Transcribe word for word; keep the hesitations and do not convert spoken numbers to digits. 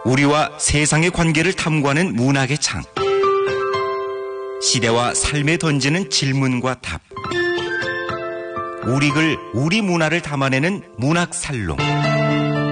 우리와 세상의 관계를 탐구하는 문학의 창. 시대와 삶에 던지는 질문과 답. 우리 글, 우리 문화를 담아내는 문학살롱.